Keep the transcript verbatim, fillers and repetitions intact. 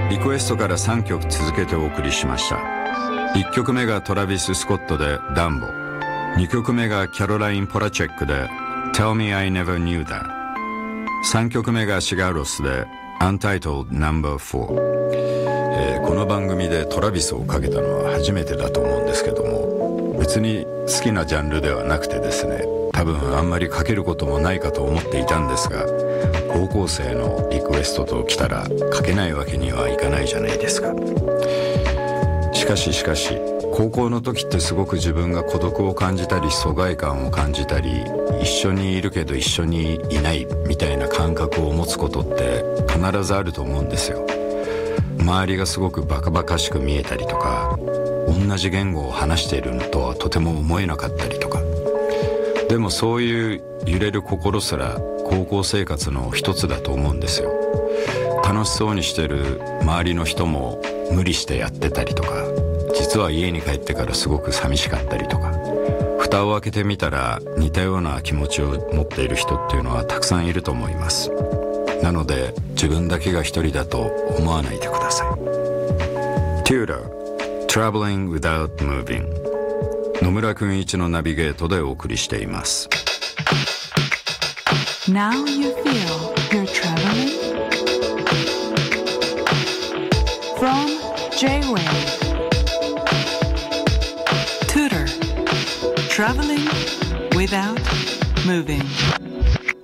リクエストからさんきょく続けてお送りしました。いっきょくめがトラビス・スコットでダンボ、にきょくめがキャロライン・ポラチェックで Tell Me I Never Knew That、 さんきょくめがシガーロスで Untitled ナンバーフォー、えー、この番組でトラビスをかけたのは初めてだと思うんですけども、別に好きなジャンルではなくてですね、多分あんまりかけることもないかと思っていたんですが、高校生のリクエストと来たらかけないわけにはいかないじゃないですか。しかししかし高校の時ってすごく自分が孤独を感じたり疎外感を感じたり、一緒にいるけど一緒にいないみたいな感覚を持つことって必ずあると思うんですよ。周りがすごくバカバカしく見えたりとか、同じ言語を話しているのとはとても思えなかったりとか、でもそういう揺れる心すら高校生活の一つだと思うんですよ。楽しそうにしてる周りの人も無理してやってたりとか、実は家に帰ってからすごく寂しかったりとか、蓋を開けてみたら似たような気持ちを持っている人っていうのはたくさんいると思います。なので自分だけが一人だと思わないでください。 Tudor Traveling Without Moving、 野村くんいちのナビゲートでお送りしています。 Now you feel you're traveling from J-Wave Tudor Traveling Without Moving